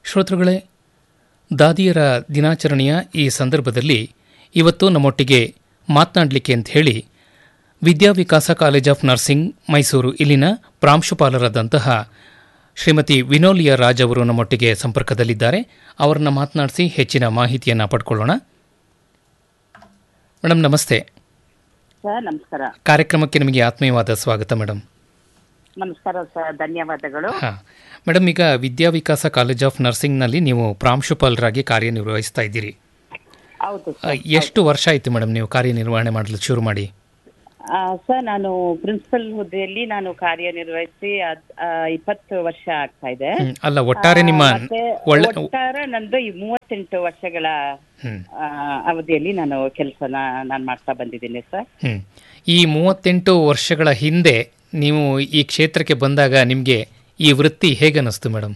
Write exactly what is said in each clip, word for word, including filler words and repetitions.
ಶ್ರೋತೃಗಳೇ, ದಾದಿಯರ ದಿನಾಚರಣೆಯ ಈ ಸಂದರ್ಭದಲ್ಲಿ ಇವತ್ತು ನಮ್ಮೊಟ್ಟಿಗೆ ಮಾತನಾಡಲಿಕ್ಕೆ ಅಂತ ಹೇಳಿ Vidyavikasa college of nursing Mysuru ಇಲ್ಲಿನ ಪ್ರಾಂಶುಪಾಲರಾದಂತಹ ಶ್ರೀಮತಿ ವಿನೋಲಿಯಾ ರಾಜ್ ಅವರು ನಮ್ಮೊಟ್ಟಿಗೆ ಸಂಪರ್ಕದಲ್ಲಿದ್ದಾರೆ. ಅವರನ್ನು ಮಾತನಾಡಿಸಿ ಹೆಚ್ಚಿನ ಮಾಹಿತಿಯನ್ನು ಪಡ್ಕೊಳ್ಳೋಣ. ಮೇಡಮ್ ನಮಸ್ತೆ. ಸರ್ ನಮಸ್ಕಾರ. ಕಾರ್ಯಕ್ರಮಕ್ಕೆ ನಿಮಗೆ ಆತ್ಮೀಯವಾದ ಸ್ವಾಗತ ಮೇಡಮ್. ನಮಸ್ಕಾರ ಸರ್, ಧನ್ಯವಾದಗಳು. ಹಾಂ ಮೇಡಮ್, ಈಗ ವಿದ್ಯಾವಿಕಾಸ ಕಾಲೇಜ್ ಆಫ್ ನರ್ಸಿಂಗ್ನಲ್ಲಿ ನೀವು ಪ್ರಾಂಶುಪಾಲರಾಗಿ ಕಾರ್ಯನಿರ್ವಹಿಸ್ತಾ ಇದ್ದೀರಿ. ಹೌದು ಎಷ್ಟು ವರ್ಷ ಆಯಿತು ಮೇಡಮ್ ನೀವು ಕಾರ್ಯನಿರ್ವಹಣೆ ಮಾಡಲು ಶುರು ಮಾಡಿ? ಸರ್, ನಾನು ಪ್ರಿನ್ಸಿಪಲ್ ಹುದ್ದೆಯಲ್ಲಿ ನಾನು ಕಾರ್ಯನಿರ್ವಹಿಸಿ ಇಪ್ಪತ್ತು ವರ್ಷ ಆಗ್ತಾ ಇದೆ. ಅಲ್ಲ, ಒಟ್ಟಾರೆ ನಿಮ್ಮ ಒಟ್ಟಾರೆ ನಂದು ಈ ಮೂವತ್ತೆಂಟು ವರ್ಷಗಳ ಅವಧಿಯಲ್ಲಿ ನಾನು ಕೆಲಸನ ನಾನು ಮಾಡ್ತಾ ಬಂದಿದ್ದೀನಿ ಸರ್. ಈ ಮೂವತ್ತೆಂಟು ವರ್ಷಗಳ ಹಿಂದೆ ನೀವು ಈ ಕ್ಷೇತ್ರಕ್ಕೆ ಬಂದಾಗ ನಿಮಗೆ ಈ ವೃತ್ತಿ ಹೇಗೆ ಅನಿಸ್ತು ಮೇಡಮ್?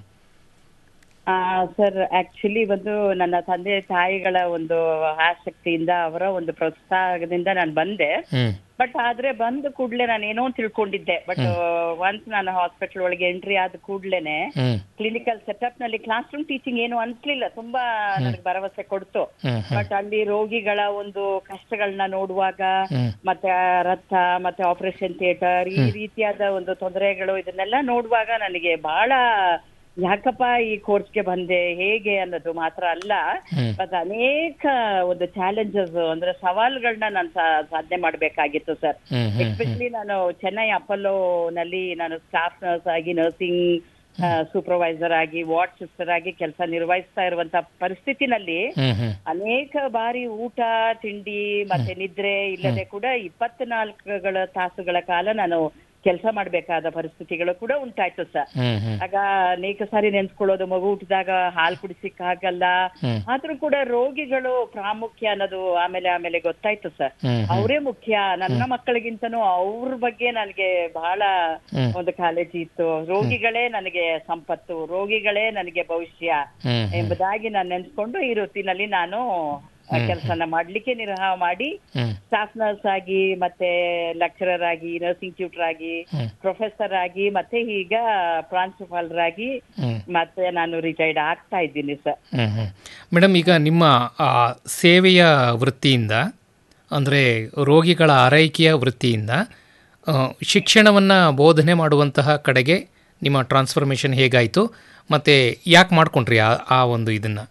ಸರ್, ಆಕ್ಚುಲಿ ಒಂದು ನನ್ನ ತಂದೆ ತಾಯಿಗಳ ಒಂದು ಆಸಕ್ತಿಯಿಂದ, ಅವರ ಒಂದು ಪ್ರೋತ್ಸಾಹದಿಂದ ನಾನು ಬಂದೆ. ಬಟ್ ಆದ್ರೆ ಬಂದ ಕೂಡ್ಲೆ ನಾನು ಏನೋ ತಿಳ್ಕೊಂಡಿದ್ದೆ. ಬಟ್ ಒನ್ಸ್ ನಾನು ಹಾಸ್ಪಿಟಲ್ ಒಳಗೆ ಎಂಟ್ರಿ ಆದ ಕೂಡ್ಲೇನೆ ಕ್ಲಿನಿಕಲ್ ಸೆಟಪ್ ನಲ್ಲಿ ಕ್ಲಾಸ್ ರೂಮ್ ಟೀಚಿಂಗ್ ಏನು ಅನ್ಸ್ಲಿಲ್ಲ, ತುಂಬಾ ನನಗೆ ಭರವಸೆ ಕೊಡ್ತು. ಬಟ್ ಅಲ್ಲಿ ರೋಗಿಗಳ ಒಂದು ಕಷ್ಟಗಳನ್ನ ನೋಡುವಾಗ, ಮತ್ತೆ ರಕ್ತ ಮತ್ತೆ ಆಪರೇಷನ್ ಥಿಯೇಟರ್ ಈ ರೀತಿಯಾದ ಒಂದು ತೊಂದರೆಗಳು ಇದನ್ನೆಲ್ಲ ನೋಡುವಾಗ ನನಗೆ ಬಹಳ ಯಾಕಪ್ಪ ಈ ಕೋರ್ಸ್ಗೆ ಬಂದೆ ಹೇಗೆ ಅನ್ನೋದು ಮಾತ್ರ ಅಲ್ಲ, ಮತ್ತೆ ಅನೇಕ ಒಂದು ಚಾಲೆಂಜಸ್ ಅಂದ್ರೆ ಸವಾಲುಗಳನ್ನ ನಾನು ಸಾಧನೆ ಮಾಡ್ಬೇಕಾಗಿತ್ತು ಸರ್. ಎಸ್ಪೆಷಲಿ ನಾನು ಚೆನ್ನೈ ಅಪೋಲೋ ನಲ್ಲಿ ನಾನು ಸ್ಟಾಫ್ ನರ್ಸ್ ಆಗಿ, ನರ್ಸಿಂಗ್ ಸೂಪರ್ವೈಸರ್ ಆಗಿ, ವಾರ್ಡ್ ಸಿಸ್ಟರ್ ಆಗಿ ಕೆಲಸ ನಿರ್ವಹಿಸ್ತಾ ಇರುವಂತ ಪರಿಸ್ಥಿತಿನಲ್ಲಿ ಅನೇಕ ಬಾರಿ ಊಟ ತಿಂಡಿ ಮತ್ತೆ ನಿದ್ರೆ ಇಲ್ಲದೆ ಕೂಡ ಇಪ್ಪತ್ನಾಲ್ಕುಗಳ ತಾಸುಗಳ ಕಾಲ ನಾನು ಕೆಲಸ ಮಾಡ್ಬೇಕಾದ ಪರಿಸ್ಥಿತಿಗಳು ಕೂಡ ಉಂಟಾಯ್ತು ಸರ್. ಆಗ ಅನೇಕ ಸಾರಿ ನೆನ್ಸ್ಕೊಳ್ಳೋದು, ಮಗು ಹುಟ್ಟಿದಾಗ ಹಾಲು ಕುಡಿಸಿಕ್ ಆಗಲ್ಲ, ಆದ್ರೂ ಕೂಡ ರೋಗಿಗಳು ಪ್ರಾಮುಖ್ಯ ಅನ್ನೋದು ಆಮೇಲೆ ಆಮೇಲೆ ಗೊತ್ತಾಯ್ತು ಸರ್. ಅವರೇ ಮುಖ್ಯ, ನನ್ನ ಮಕ್ಕಳಿಗಿಂತನೂ ಅವ್ರ ಬಗ್ಗೆ ನನಗೆ ಬಹಳ ಒಂದು ಕಾಳಜಿ ಇತ್ತು. ರೋಗಿಗಳೇ ನನಗೆ ಸಂಪತ್ತು, ರೋಗಿಗಳೇ ನನಗೆ ಭವಿಷ್ಯ ಎಂಬುದಾಗಿ ನಾನು ನೆನ್ಸ್ಕೊಂಡು ಈ ವೃತ್ತಿನಲ್ಲಿ ನಾನು ಕೆಲಸನ ಮಾಡ್ಲಿಕ್ಕೆ ನಿರ್ವಾಹ ಮಾಡಿ ಸ್ಟಾಫ್ ನರ್ಸ್ ಆಗಿ, ಮತ್ತೆ ಲೆಕ್ಚರರ್ ಆಗಿ, ನರ್ಸಿಂಗ್ ಟ್ಯೂಟರ್ ಆಗಿ, ಪ್ರೊಫೆಸರ್ ಆಗಿ, ಮತ್ತೆ ಈಗ ಪ್ರಾಂಶುಪಾಲರಾಗಿ ಮತ್ತೆ ನಾನು ರಿಟೈರ್ಡ್ ಆಗ್ತಾ ಇದ್ದೀನಿ ಸರ್. ಮೇಡಮ್, ಈಗ ನಿಮ್ಮ ಸೇವೆಯ ವೃತ್ತಿಯಿಂದ ಅಂದರೆ ರೋಗಿಗಳ ಆರೈಕೆಯ ವೃತ್ತಿಯಿಂದ ಶಿಕ್ಷಣವನ್ನು ಬೋಧನೆ ಮಾಡುವಂತಹ ಕಡೆಗೆ ನಿಮ್ಮ ಟ್ರಾನ್ಸ್ಫಾರ್ಮೇಷನ್ ಹೇಗಾಯಿತು, ಮತ್ತು ಯಾಕೆ ಮಾಡ್ಕೊಂಡ್ರಿ ಆ ಆ ಒಂದು ಇದನ್ನು?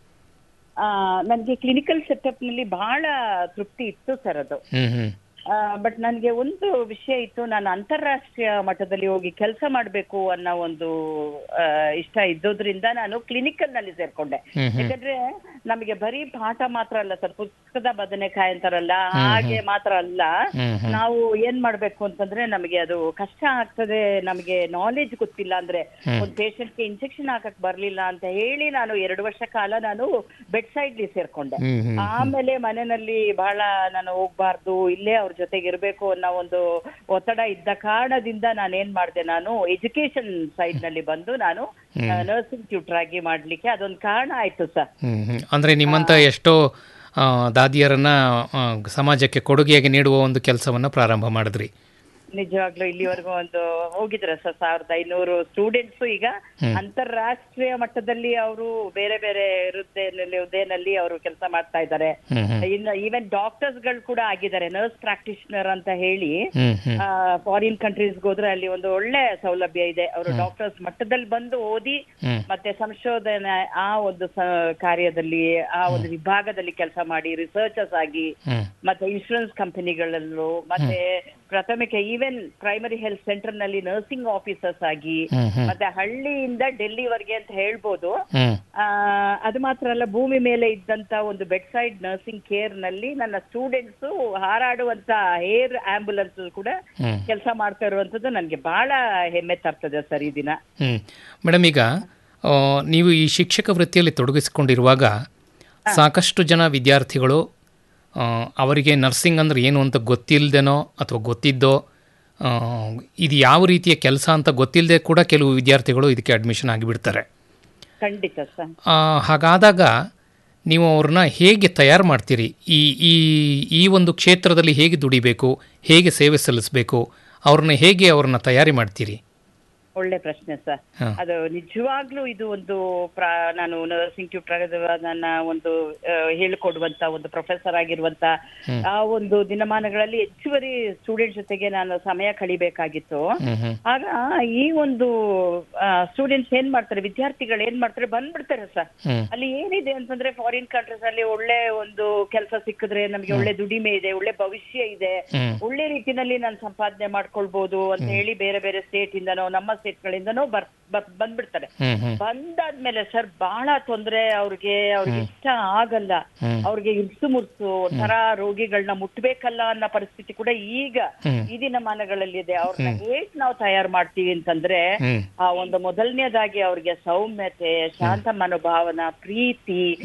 ನನಗೆ ಕ್ಲಿನಿಕಲ್ ಸೆಟಪ್ ನಲ್ಲಿ ಬಹಳ ತೃಪ್ತಿ ಇತ್ತು ಸರ್ ಅದು. ಬಟ್ ನನಗೆ ಒಂದು ವಿಷಯ ಇತ್ತು, ನಾನು ಅಂತಾರಾಷ್ಟ್ರೀಯ ಮಟ್ಟದಲ್ಲಿ ಹೋಗಿ ಕೆಲಸ ಮಾಡಬೇಕು ಅನ್ನೋ ಒಂದು ಇಷ್ಟ ಇದ್ದೋದ್ರಿಂದ ನಾನು ಕ್ಲಿನಿಕಲ್ ನಲ್ಲಿ ಸೇರ್ಕೊಂಡೆ. ಯಾಕಂದ್ರೆ ನಮಗೆ ಬರೀ ಪಾಠ ಮಾತ್ರ ಅಲ್ಲ ಸರ್, ಪುಸ್ತಕದ ಬದನೆಕಾಯಿ ಅಂತಾರಲ್ಲ ಹಾಗೆ ಮಾತ್ರ ಅಲ್ಲ, ನಾವು ಏನ್ ಮಾಡ್ಬೇಕು ಅಂತಂದ್ರೆ ನಮಗೆ ಅದು ಕಷ್ಟ ಆಗ್ತದೆ, ನಮಗೆ ನಾಲೆಜ್ ಗೊತ್ತಿಲ್ಲ ಅಂದ್ರೆ ಒಂದು ಪೇಷಂಟ್ಗೆ ಇಂಜೆಕ್ಷನ್ ಹಾಕಕ್ ಬರ್ಲಿಲ್ಲ ಅಂತ ಹೇಳಿ ನಾನು ಎರಡು ವರ್ಷ ಕಾಲ ನಾನು ಬೆಡ್ ಸೈಡ್ ಸೇರ್ಕೊಂಡೆ. ಆಮೇಲೆ ಮನೆಯಲ್ಲಿ ಬಹಳ ನಾನು ಹೋಗ್ಬಾರ್ದು, ಇಲ್ಲೇ ಅವ್ರ ಜೊತೆಗೆ ಇರಬೇಕು ಅನ್ನೋ ಒಂದು ಒತ್ತಡ ಇದ್ದ ಕಾರಣದಿಂದ ನಾನು ಏನ್ ಮಾಡಿದೆ, ನಾನು ಎಜುಕೇಶನ್ ಸೈಡ್ ನಲ್ಲಿ ಬಂದು ನಾನು ನರ್ಸಿಂಗ್ ಟ್ಯೂಟರ್ ಆಗಿ ಮಾಡ್ಲಿಕ್ಕೆ ಅದೊಂದು ಕಾರಣ ಆಯ್ತು ಸರ್. ಅಂದ್ರೆ ನಿಮ್ಮಂತ ಎಷ್ಟೋ ದಾದಿಯರನ್ನ ಸಮಾಜಕ್ಕೆ ಕೊಡುಗೆಯಾಗಿ ನೀಡುವ ಒಂದು ಕೆಲಸವನ್ನ ಪ್ರಾರಂಭ ಮಾಡಿದ್ರಿ. ನಿಜವಾಗ್ಲೂ ಇಲ್ಲಿವರೆಗೂ ಒಂದು ಹೋಗಿದ್ರೆ ಸರ್ ಸಾವಿರದ ಐನೂರು ಸ್ಟೂಡೆಂಟ್ಸ್ ಈಗ ಅಂತಾರಾಷ್ಟ್ರೀಯ ಮಟ್ಟದಲ್ಲಿ ಅವರು ಬೇರೆ ಬೇರೆ ಹುದ್ದೆನಲ್ಲಿ ಹುದ್ದೆನಲ್ಲಿ ಅವರು ಕೆಲಸ ಮಾಡ್ತಾ ಇದ್ದಾರೆ. ಇನ್ನು ಈವನ್ ಡಾಕ್ಟರ್ಸ್ ಗಳು ಕೂಡ ಆಗಿದ್ದಾರೆ, ನರ್ಸ್ ಪ್ರಾಕ್ಟಿಷನರ್ ಅಂತ ಹೇಳಿ ಫಾರಿನ್ ಕಂಟ್ರೀಸ್ ಹೋದ್ರೆ ಅಲ್ಲಿ ಒಂದು ಒಳ್ಳೆ ಸೌಲಭ್ಯ ಇದೆ. ಅವರು ಡಾಕ್ಟರ್ಸ್ ಮಟ್ಟದಲ್ಲಿ ಬಂದು ಓದಿ ಮತ್ತೆ ಸಂಶೋಧನೆ ಆ ಒಂದು ಕಾರ್ಯದಲ್ಲಿ ಆ ಒಂದು ವಿಭಾಗದಲ್ಲಿ ಕೆಲಸ ಮಾಡಿ ರಿಸರ್ಚರ್ಸ್ ಆಗಿ, ಮತ್ತೆ ಇನ್ಶೂರೆನ್ಸ್ ಕಂಪನಿಗಳಲ್ಲೂ, ಮತ್ತೆ ಪ್ರಾಥಮಿಕ ಈವನ್ ಪ್ರೈಮರಿ ಹೆಲ್ತ್ ಸೆಂಟರ್ ನಲ್ಲಿ ನರ್ಸಿಂಗ್ ಆಫೀಸರ್ಸ್ ಆಗಿ, ಮತ್ತೆ ಹಳ್ಳಿಯಿಂದ ಡೆಲ್ಲಿವರೆಗೆ ಅಂತ ಹೇಳ್ಬೋದು. ಅದು ಮಾತ್ರ ಅಲ್ಲ, ಭೂಮಿ ಮೇಲೆ ಇದ್ದಂತ ಒಂದು ಬೆಡ್ ಸೈಡ್ ನರ್ಸಿಂಗ್ ಕೇರ್ ನಲ್ಲಿ ನನ್ನ ಸ್ಟೂಡೆಂಟ್ಸ್ ಹಾರಾಡುವಂತ ಏರ್ ಆಂಬ್ಯುಲೆನ್ಸ್ ಕೂಡ ಕೆಲಸ ಮಾಡ್ತಾ ಇರುವಂತದ್ದು ನನಗೆ ಬಹಳ ಹೆಮ್ಮೆ ತರ್ತದೆ ಸರ್ ಈ ದಿನ. ಮೇಡಮ್, ಈಗ ನೀವು ಈ ಶಿಕ್ಷಕ ವೃತ್ತಿಯಲ್ಲಿ ತೊಡಗಿಸಿಕೊಂಡಿರುವಾಗ ಸಾಕಷ್ಟು ಜನ ವಿದ್ಯಾರ್ಥಿಗಳು ಅವರಿಗೆ ನರ್ಸಿಂಗ್ ಅಂದ್ರೆ ಏನು ಅಂತ ಗೊತ್ತಿಲ್ಲದೇನೋ ಅಥವಾ ಗೊತ್ತಿದ್ದೋ, ಇದು ಯಾವ ರೀತಿಯ ಕೆಲಸ ಅಂತ ಗೊತ್ತಿಲ್ಲದೆ ಕೂಡ ಕೆಲವು ವಿದ್ಯಾರ್ಥಿಗಳು ಇದಕ್ಕೆ ಅಡ್ಮಿಷನ್ ಆಗಿಬಿಡ್ತಾರೆ. ಖಂಡಿತ ಸರ್. ಹಾಗಾದಾಗ ನೀವು ಅವ್ರನ್ನ ಹೇಗೆ ತಯಾರು ಮಾಡ್ತೀರಿ? ಈ ಈ ಈ ಒಂದು ಕ್ಷೇತ್ರದಲ್ಲಿ ಹೇಗೆ ದುಡಿಬೇಕು, ಹೇಗೆ ಸೇವೆ ಸಲ್ಲಿಸಬೇಕು, ಅವ್ರನ್ನ ಹೇಗೆ ಅವ್ರನ್ನ ತಯಾರಿ ಮಾಡ್ತೀರಿ? ಒಳ್ಳೆ ಪ್ರಶ್ನೆ ಸರ್. ಹಾ. ಅದು ನಿಜವಾಗ್ಲೂ ಇದು ಒಂದು ಪ್ರಾ- ನಾನು ನರ್ಸಿಂಗ್ ಟ್ಯೂಟರ್ ನನ್ನ ಒಂದು ಆ, ಹೇಳ್ಕೊಡುವಂತ ಒಂದು ಪ್ರೊಫೆಸರ್ ಆಗಿರುವಂತ ಆ ಒಂದು ದಿನಮಾನಗಳಲ್ಲಿ ಹೆಚ್ಚುವರಿ ಸ್ಟೂಡೆಂಟ್ ಜೊತೆಗೆ ನಾನು ಸಮಯ ಕಳಿಬೇಕಾಗಿತ್ತು. ಹ್ಮ್ ಹ್ಮ್ ಆಗ ಈ ಒಂದು ಸ್ಟೂಡೆಂಟ್ಸ್ ಏನ್ ಮಾಡ್ತಾರೆ, ವಿದ್ಯಾರ್ಥಿಗಳು ಏನ್ ಮಾಡ್ತಾರೆ, ಬಂದ್ಬಿಡ್ತಾರೆ ಸರ್. ಹ್ಮ್ ಅಲ್ಲಿ ಏನಿದೆ ಅಂತಂದ್ರೆ ಫಾರಿನ್ ಕಂಟ್ರೀಸ್ ಅಲ್ಲಿ ಒಳ್ಳೆ ಒಂದು ಕೆಲಸ ಸಿಕ್ಕಿದ್ರೆ ನಮ್ಗೆ ಒಳ್ಳೆ ದುಡಿಮೆ ಇದೆ, ಒಳ್ಳೆ ಭವಿಷ್ಯ ಇದೆ, ಹ್ಮ್ ಒಳ್ಳೆ ರೀತಿನಲ್ಲಿ ನಾನು ಸಂಪಾದನೆ ಮಾಡ್ಕೊಳ್ಬಹುದು ಅಂತ ಹೇಳಿ ಬೇರೆ ಬೇರೆ ಸ್ಟೇಟ್ ಇಂದನೋ ನಮ್ಮ ಸ್ಟೇಟ್ ಗಳಿಂದನೋ ಬರ್ ಬರ್- ಬಂದ್ಬಿಡ್ತಾರೆ. ಹ್ಮ್ ಹ್ಮ್ ಬಂದಾದ್ಮೇಲೆ ಸರ್ ಬಹಳ ತೊಂದ್ರೆ ಅವ್ರಿಗೆ, ಅವ್ರಿಗೆ ಇಷ್ಟ ಆಗಲ್ಲ, ಹ್ಮ್ ಅವ್ರಿಗೆ ಇರ್ಸು ಮುರ್ಸು ಒಂಥರ ರೋಗಿಗಳನ್ನ ಮುಟ್ಬೇಕಲ್ಲ ಅನ್ನೋ ಪರಿಸ್ಥಿತಿ ಕೂಡ ಈಗ ಹ್ಮ್ ಈ ದಿನಮಾನಗಳಲ್ಲಿ ಇದೆ. ಅವ್ರನ್ನ ಹೇಗ್ ನಾವು ತಯಾರು ಮಾಡ್ತೀವಿ ಅಂತಂದ್ರೆ ಹ್ಮ್ ಆ ಒಂದು ಮೊದಲನೇದಾಗಿ ಅವ್ರಿಗೆ ಸೌಮ್ಯತೆ, ಶಾಂತ ಮನೋಭಾವನ, ಪ್ರೀತಿ,